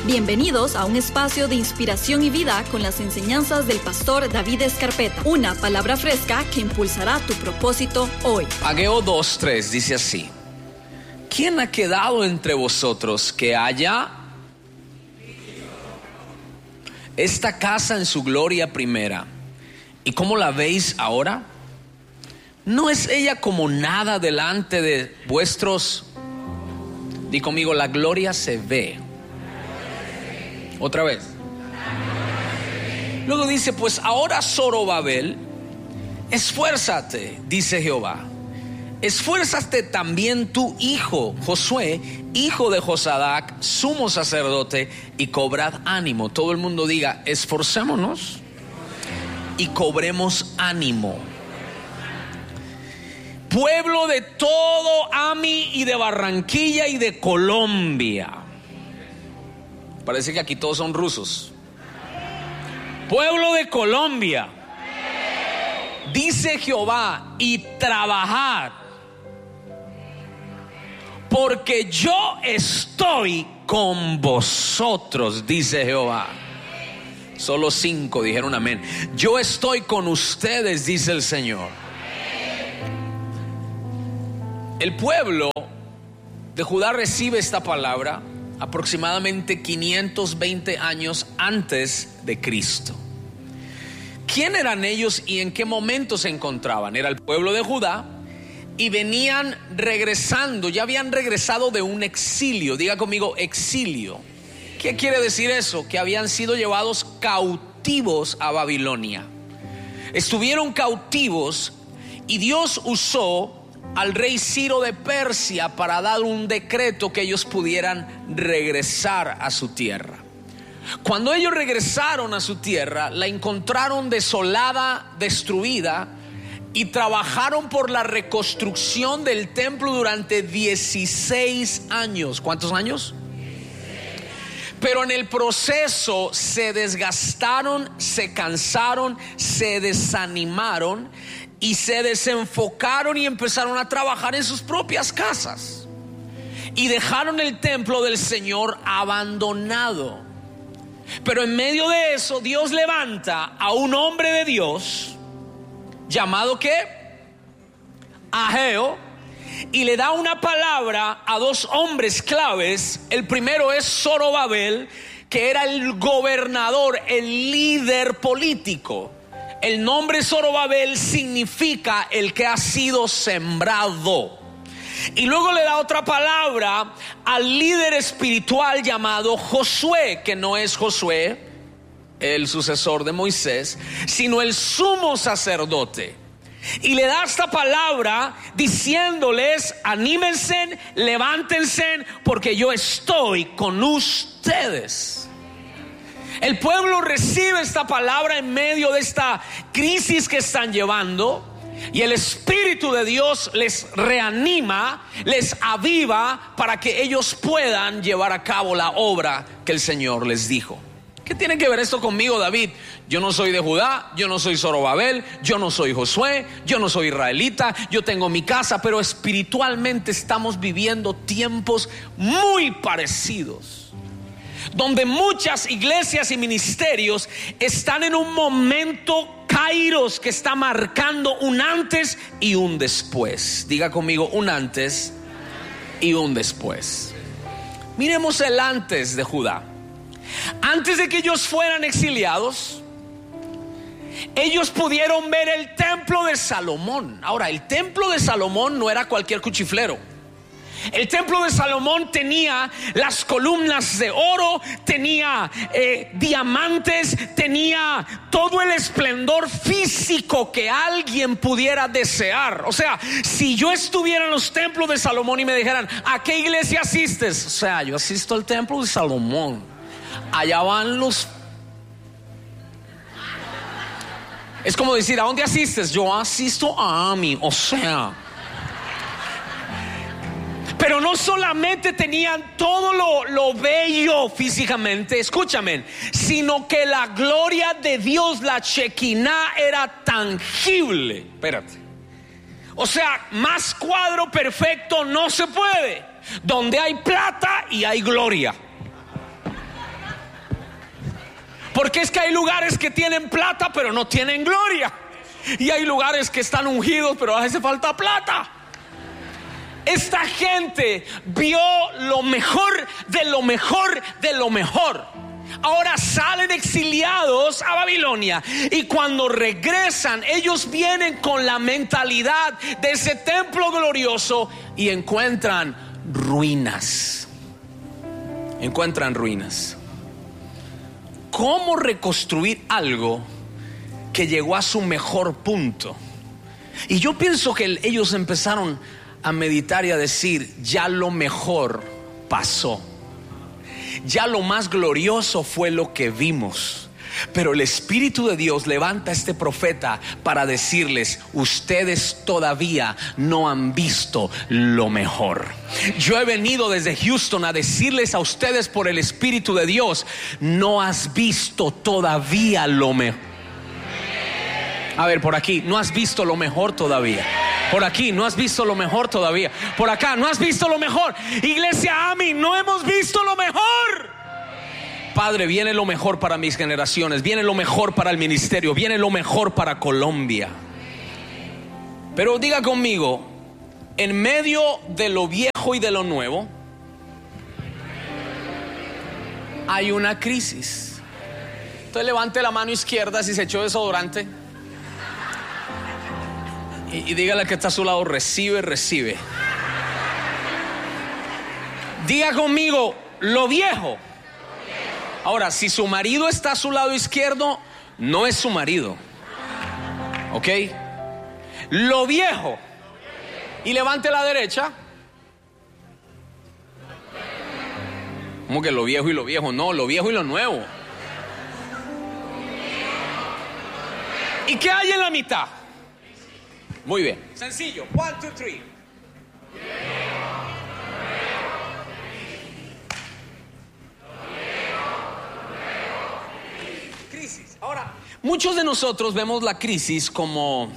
Bienvenidos a un espacio de inspiración y vida con las enseñanzas del pastor David Escarpeta. Una palabra fresca que impulsará tu propósito hoy. Ageo 2:3 dice así: ¿quién ha quedado entre vosotros que haya esta casa en su gloria primera? ¿Y cómo la veis ahora? ¿No es ella como nada delante de vuestros? Di conmigo, la gloria se ve. Otra vez. Luego dice, pues ahora Zorobabel, esfuérzate, dice Jehová. Esfuérzate también tu hijo Josué, hijo de Josadac, sumo sacerdote, y cobrad ánimo. Todo el mundo diga, esforcémonos y cobremos ánimo. Pueblo de todo AMI y de Barranquilla y de Colombia. Parece que aquí todos son rusos. Pueblo de Colombia, dice Jehová, y trabajad, porque yo estoy con vosotros, dice Jehová. Solo 5 dijeron amén. Yo estoy con ustedes, dice el Señor. El pueblo de Judá recibe esta palabra aproximadamente 520 años antes de Cristo. ¿Quién eran ellos y en qué momento se encontraban? Era el pueblo de Judá y venían regresando, ya habían regresado de un exilio. Diga conmigo, exilio. ¿Qué quiere decir eso? Que habían sido llevados cautivos a Babilonia. Estuvieron cautivos y Dios usó al rey Ciro de Persia para dar un decreto que ellos pudieran regresar a su tierra. Cuando ellos regresaron a su tierra, la encontraron desolada, destruida, y trabajaron por la reconstrucción del templo durante 16 años. ¿Cuántos años? Pero en el proceso se desgastaron, se cansaron, se desanimaron y se desenfocaron y empezaron a trabajar en sus propias casas y dejaron el templo del Señor abandonado. Pero en medio de eso Dios levanta a un hombre de Dios llamado ¿qué? Ageo, y le da una palabra a 2 hombres claves. El primero es Zorobabel, que era el gobernador, el líder político. El nombre Zorobabel significa el que ha sido sembrado. Y luego le da otra palabra al líder espiritual llamado Josué, que no es Josué, el sucesor de Moisés, sino el sumo sacerdote. Y le da esta palabra diciéndoles, anímense, levántense, porque yo estoy con ustedes. El pueblo recibe esta palabra en medio de esta crisis que están llevando, y el Espíritu de Dios les reanima, les aviva para que ellos puedan llevar a cabo la obra que el Señor les dijo. ¿Qué tiene que ver esto conmigo, David? Yo no soy de Judá, yo no soy Zorobabel, yo no soy Josué, yo no soy israelita, yo tengo mi casa, pero espiritualmente estamos viviendo tiempos muy parecidos, donde muchas iglesias y ministerios están en un momento kairos que está marcando un antes y un después. Diga conmigo, un antes y un después. Miremos el antes de Judá. Antes de que ellos fueran exiliados, ellos pudieron ver el templo de Salomón. Ahora, el templo de Salomón no era cualquier cuchiflero. El templo de Salomón tenía las columnas de oro, tenía diamantes, tenía todo el esplendor físico que alguien pudiera desear. O sea, si yo estuviera en los templos de Salomón y me dijeran, ¿a qué iglesia asistes? O sea, yo asisto al templo de Salomón. Allá van los... Es como decir, ¿a dónde asistes? Yo asisto a AMI, o sea... Pero no solamente tenían todo lo bello físicamente, escúchame, sino que la gloria de Dios, la Shekinah, era tangible. Espérate. O sea, más cuadro perfecto no se puede. Donde hay plata y hay gloria. Porque es que hay lugares que tienen plata pero no tienen gloria, y hay lugares que están ungidos pero hace falta plata. Esta gente vio lo mejor de lo mejor de lo mejor. Ahora salen exiliados a Babilonia, y cuando regresan ellos vienen con la mentalidad de ese templo glorioso y encuentran ruinas. ¿Cómo reconstruir algo que llegó a su mejor punto? Y yo pienso que ellos empezaron a meditar y a decir: ya lo mejor pasó, ya lo más glorioso fue lo que vimos. Pero el Espíritu de Dios levanta a este profeta para decirles: ustedes todavía no han visto lo mejor. Yo he venido desde Houston a decirles a ustedes por el Espíritu de Dios: no has visto todavía lo mejor. A ver, por aquí, no has visto lo mejor todavía. Por aquí, no has visto lo mejor todavía. Por acá, no has visto lo mejor. Iglesia AMI, no hemos visto lo mejor. Padre, viene lo mejor para mis generaciones, viene lo mejor para el ministerio, viene lo mejor para Colombia. Pero diga conmigo: en medio de lo viejo y de lo nuevo hay una crisis. Entonces levante la mano izquierda si se echó desodorante y dígale que está a su lado: recibe. Diga conmigo: lo viejo. Ahora, si su marido está a su lado izquierdo, no es su marido, ¿ok? Lo viejo. Y levante la derecha. ¿Cómo que lo viejo y lo viejo? No, lo viejo y lo nuevo. ¿Y qué hay en la mitad? Muy bien, sencillo. 1, 2, 3. Crisis. Ahora, muchos de nosotros vemos la crisis como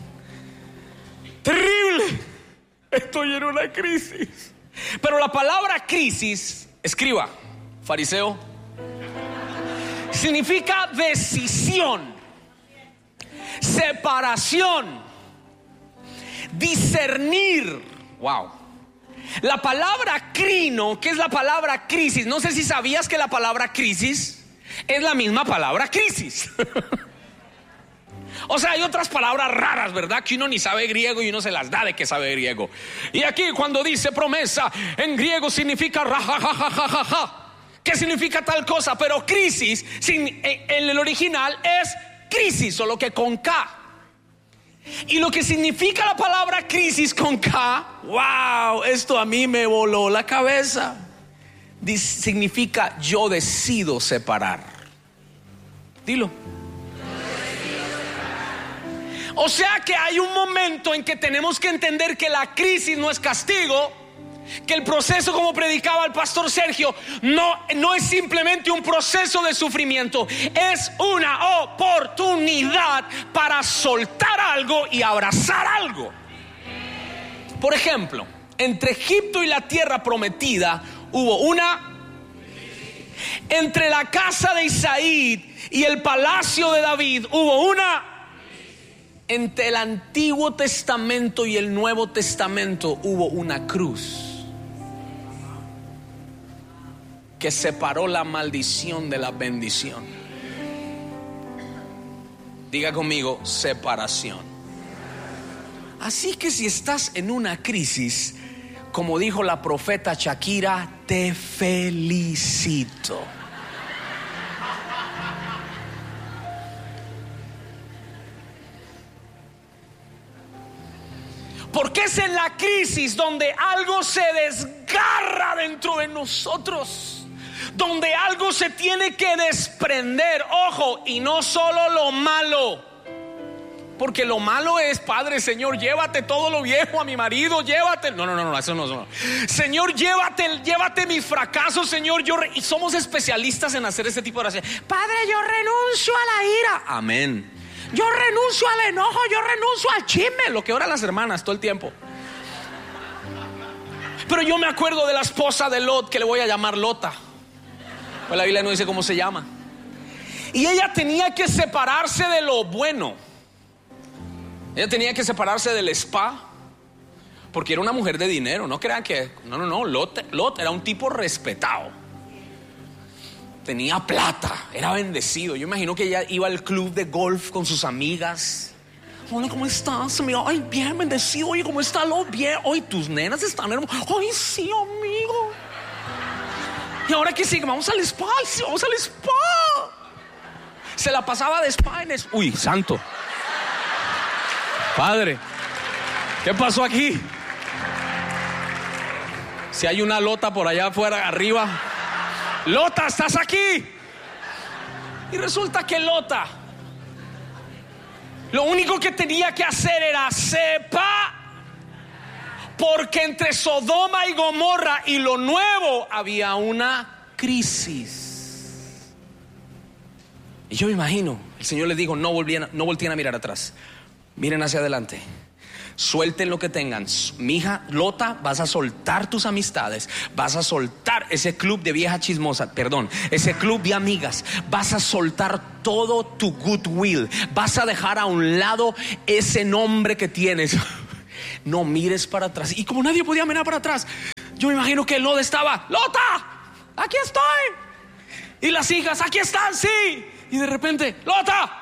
terrible. Estoy en una crisis. Pero la palabra crisis, escriba, fariseo, significa decisión, separación, discernir. Wow. La palabra crino, que es la palabra crisis, no sé si sabías que la palabra crisis es la misma palabra crisis. O sea, hay otras palabras raras, ¿verdad? Que uno ni sabe griego y uno se las da de que sabe griego. Y aquí cuando dice promesa, en griego significa rajajajajaja. ¿Qué significa tal cosa? Pero crisis en el original es crisis, solo que con K. Y lo que significa la palabra crisis con K, wow, esto a mí me voló la cabeza. Significa yo decido separar. Dilo. O sea que hay un momento en que tenemos que entender que la crisis no es castigo, que el proceso, como predicaba el pastor Sergio, no es simplemente un proceso de sufrimiento, es una oportunidad para soltar algo y abrazar algo. Por ejemplo, entre Egipto y la tierra prometida hubo una. Entre la casa de Isaí y el palacio de David hubo una. Entre el Antiguo Testamento y el Nuevo Testamento hubo una cruz que separó la maldición de la bendición. Diga conmigo: separación. Así que si estás en una crisis, como dijo la profeta Shakira, te felicito. Porque es en la crisis donde algo se desgarra dentro de nosotros, donde algo se tiene que desprender. Ojo, y no solo lo malo, porque lo malo es: Padre, Señor, llévate todo lo viejo a mi marido, llévate. No, eso no. Señor, llévate mis fracasos, Señor. Y somos especialistas en hacer este tipo de oración. Padre, yo renuncio a la ira. Amén. Yo renuncio al enojo, yo renuncio al chisme, lo que oran las hermanas todo el tiempo. Pero yo me acuerdo de la esposa de Lot, que le voy a llamar Lota, pues la Biblia no dice cómo se llama. Y ella tenía que separarse de lo bueno. Ella tenía que separarse del spa, porque era una mujer de dinero. No crean que... No, Lot era un tipo respetado. Tenía plata, era bendecido. Yo imagino que ella iba al club de golf con sus amigas. Hola, ¿cómo estás? Ay, bien, bendecido. Oye, ¿cómo está Lot? Bien. Hoy tus nenas están hermosas. Ay, sí, amigo. ¿Y ahora qué sigue? Vamos al spa. Sí, vamos al spa. Se la pasaba de spa en spa. Uy, santo Padre, ¿qué pasó aquí? Si hay una Lota por allá afuera, arriba. Lota, ¿estás aquí? Y resulta que Lota, lo único que tenía que hacer era porque entre Sodoma y Gomorra y lo nuevo había una crisis. Y yo me imagino, el Señor les dijo, no volteen a mirar atrás, miren hacia adelante. Suelten lo que tengan. Mija, Lota, vas a soltar tus amistades. Vas a soltar ese club de vieja chismosa. Ese club de amigas. Vas a soltar todo tu goodwill. Vas a dejar a un lado ese nombre que tienes. No mires para atrás. Y como nadie podía mirar para atrás, yo me imagino que Lot estaba: Lota, aquí estoy. Y las hijas: aquí están, sí. Y de repente: Lota,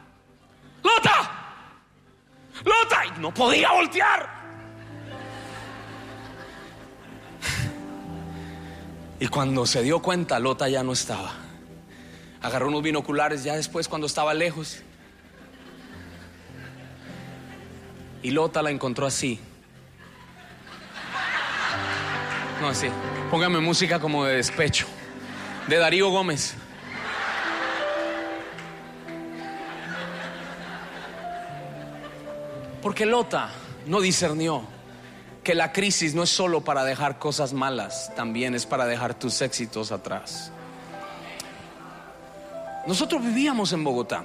y no podía voltear. Y cuando se dio cuenta, Lota ya no estaba. Agarró unos binoculares ya después, cuando estaba lejos, y Lota la encontró así. No, así. Póngame música como de despecho, de Darío Gómez. Porque Lota no discernió que la crisis no es solo para dejar cosas malas, también es para dejar tus éxitos atrás. Nosotros vivíamos en Bogotá.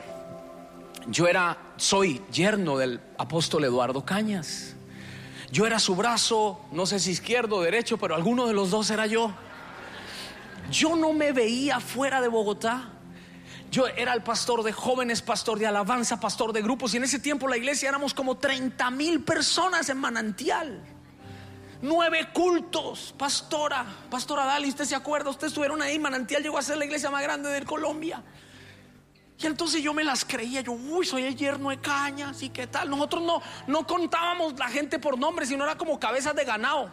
Soy yerno del apóstol Eduardo Cañas. Yo era su brazo, no sé si izquierdo o derecho, pero alguno de los dos era yo. Yo no me veía fuera de Bogotá. Yo era el pastor de jóvenes, pastor de alabanza, pastor de grupos. Y en ese tiempo la iglesia éramos como 30,000 personas en Manantial. 9 cultos. Pastora Dali, ¿usted se acuerda? Ustedes estuvieron ahí. Manantial llegó a ser la iglesia más grande de Colombia. Y entonces yo me las creía. Yo, soy el yerno de Cañas. ¿Y qué tal? Nosotros no contábamos la gente por nombre, sino era como cabezas de ganado.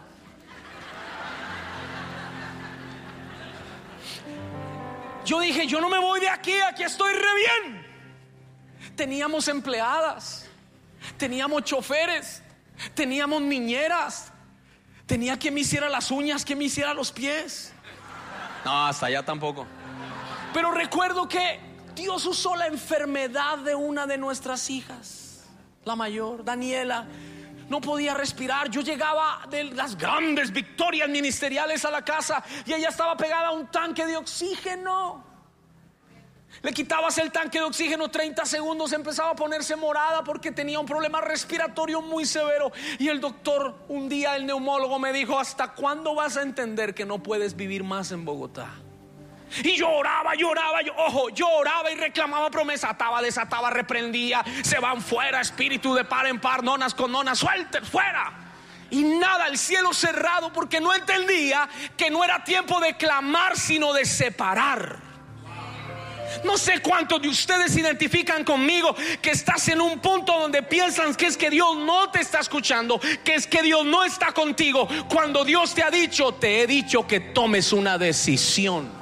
Yo dije: yo no me voy de aquí estoy re bien. Teníamos empleadas, teníamos choferes, teníamos niñeras, tenía quien me hiciera las uñas, quien me hiciera los pies. No, hasta allá tampoco. Pero recuerdo que Dios usó la enfermedad de una de nuestras hijas, la mayor, Daniela. No podía respirar. Yo llegaba de las grandes victorias ministeriales a la casa y ella estaba pegada a un tanque de oxígeno. Le quitabas el tanque de oxígeno, 30 segundos empezaba a ponerse morada porque tenía un problema respiratorio muy severo. Y el doctor, un día el neumólogo, me dijo: ¿hasta cuándo vas a entender que no puedes vivir más en Bogotá? Y yo oraba y reclamaba promesa. Ataba, desataba, reprendía: se van fuera, espíritu de par en par, nonas con nonas, suelten fuera. Y nada, el cielo cerrado, porque no entendía que no era tiempo de clamar, sino de separar. No sé cuántos de ustedes se identifican conmigo, que estás en un punto donde piensan que es que Dios no te está escuchando, que es que Dios no está contigo, cuando Dios te he dicho que tomes una decisión.